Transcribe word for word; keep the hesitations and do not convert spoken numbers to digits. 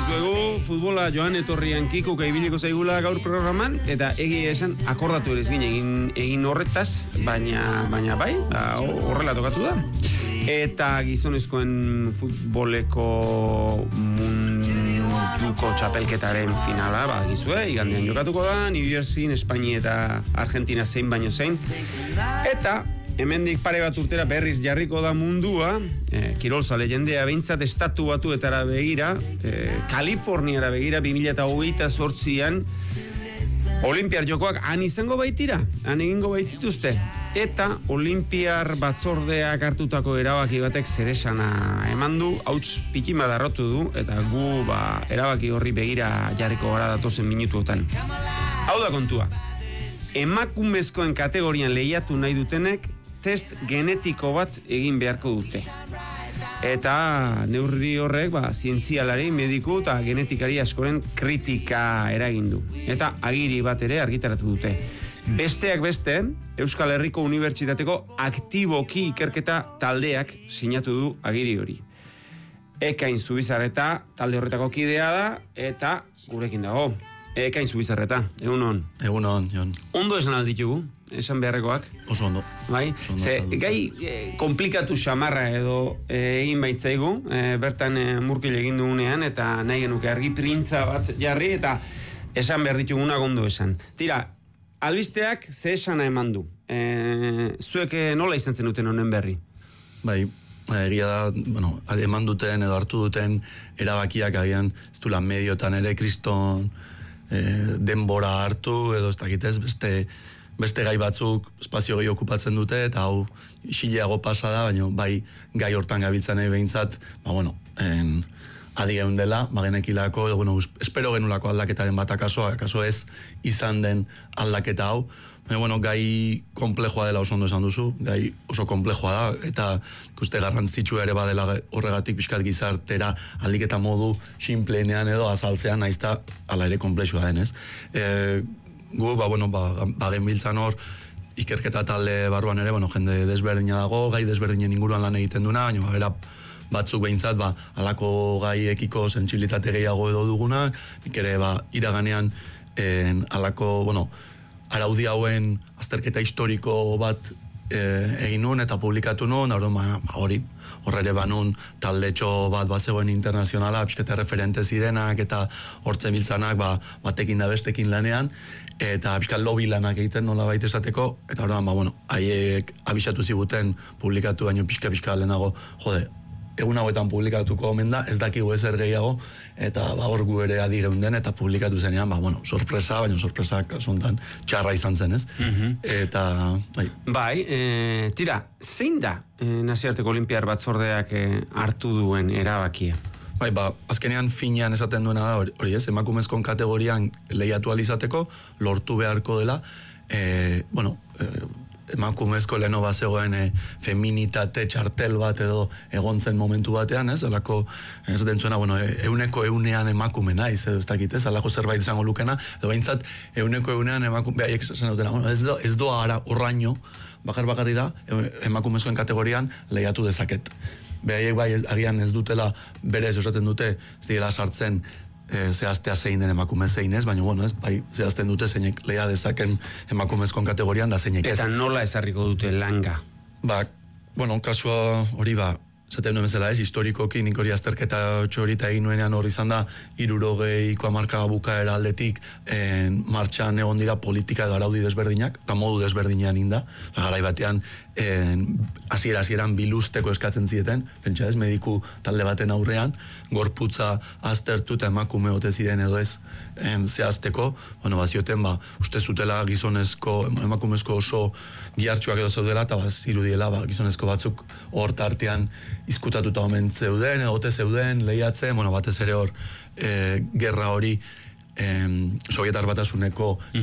dizuegu, futbola joan etorrian Kiko ibiliko zaigula gaur programan, eta egia esan akordatu ere zin egin, egin horretaz, baina, baina bai, horrela tokatu da. Eta gizonezkoen futboleko munduko txapelketaren finala, ba, gizue, igandean jokatuko da, New Jersey, Espainia eta Argentina zein baino zein. Eta hemendik pare bat urtera berriz jarriko da mundua, eh, kirolzale jendea behintzat estatu batuetara begira, eh, Kaliforniara begira, bi mila hogeita zortzian, Olimpiar jokoak han izango baitira, han egingo baitituzte. Eta Olimpiar batzordeak hartutako erabaki batek zeresana eman du, hauts pikima darrotu du, eta gu ba, erabaki horri begira jarriko gara datozen minutuotan. Hau da kontua, emakumezkoen kategorian lehiatu nahi dutenek test genetiko bat egin beharko dute. Eta neurri horrek, ba, zientzialari, mediku eta genetikari askoren kritika eragin du. Eta agiri bat ere argitaratu dute. Besteak beste, Euskal Herriko Unibertsitateko aktiboki ikerketa taldeak sinatu du agiri hori. Ekain Zubizarreta talde horretako kidea da, eta gurekin dago. Ekain Zubizarreta, egun hon. Egun hon, Jon. Ondo esan alditugu, esan beharrekoak. Oso ondo. Bai? Oso ondo, Ze, ondo. gai eh, komplikatu xamarra edo eh, egin baitzaigu, eh, bertan eh, murkil egin dugunean, eta nahi genuke argi printza bat jarri, eta esan behar dituguna ondo esan. Tira, albisteak ze esana eman du. E, zuek nola izan zen duten honen berri? Bai, egia da, bueno, eman duten edo hartu duten erabakiak agian, ez du lan mediotan ere kriston e, denbora hartu, edo ez dakitez, beste, beste gai batzuk espazio gehi okupatzen dute, eta hau isileago pasa da, baina bai gai hortan gabiltzen nahi behintzat, ba bueno, en, adi geun dela, bagenekilako, edo, bueno, espero genulako aldaketaren bat akaso, akaso ez izan den aldaketa hau, baina, bueno, gai komplejoa dela oso ondo esan duzu, gai oso komplejoa da, eta ikuste garrantzitsua ere badela horregatik pixkat gizartera aldiketa modu simpleenean edo azaltzean, naizta ala ere komplexua denez. E, gu, ba, bueno, ba, bagen biltzan hor, ikerketa talde barruan ere, bueno, jende desberdina dago, gai desberdinen inguruan lan egiten duna, baina, ba, batzuk behintzat, ba, alako gaiekiko sentsibilitate gehiago edo duguna, nik ere, ba, iraganean, en, alako, bueno, araudi hauen azterketa historiko bat e, egin nun eta publikatu nun, ba, hori, horre ere banun taldetxo bat bazegoen internazionala, pixkete referente zirenak eta hortze biltzanak, ba, batekin da bestekin lanean, eta pixkat lobby lanak egiten nola baita esateko, eta orduan, ba, bueno, haiek abisatu ziguten publikatu baino pixka-pixka lehenago, jode, egun hauetan publikatuko omen da, ez dakigu ezer gehiago, eta ba, hor gu ere adireunden, eta publikatu zenean, ba, bueno, sorpresa, baina sorpresa kasuntan txarra izan zen, ez? Mm-hmm. Eta, bai. Bai, e, tira, zein da e, Nazioarteko Olimpiar batzordeak e, hartu duen erabakia? Bai, ba, azkenean finean esaten duena da, hori ez, emakumezkon kategorian lehiatu alizateko, lortu beharko dela, e, bueno, e, emakumezko leheno bazegoen e, feminitate txartel bat edo egontzen momentu batean, ez? Alako, ez den zuena, bueno, e, euneko eunean emakume naiz, edo ez dakit, ez? Alako zerbait izango lukena, edo behintzat, euneko eunean emakume, behaiek esan dutena, bueno, ez, do, ez doa ara horraino, bakar bakarri da, emakumezkoen kategorian lehiatu dezaket. Behaiek bai, agian ez dutela, berez esaten dute, ez dira sartzen, E, zehaztea zein den emakume zein ez, baina bueno, ez, bai, zehazten dute zeinek lehia dezaken emakumezkoen kategorian da zeinek ez. Eta nola ezarriko dute langa? Ba, bueno, kasua hori ba, zaten nuen bezala ez, historikoki nik hori azterketa txorita egin nuenean hori izan da, hirurogeiko hamarka bukaera aldetik en, martxan egon dira politika edo araudi desberdinak, eta modu desberdinean inda, garai batean hasiera hasieran biluzteko eskatzen zieten, pentsa ez, mediku talde baten aurrean, gorputza aztertu eta emakume ote ziren edo ez en, zehazteko, bueno, bazioten, ba, uste zutela gizonezko, emakumezko oso gihartxuak edo zeudela, eta ba, zirudiela, ba, gizonezko batzuk hor tartean izkutatuta omen zeuden, edo ote zeuden, lehiatzen, bueno, batez ere hor, e, gerra hori, e, Sovietar Batasuneko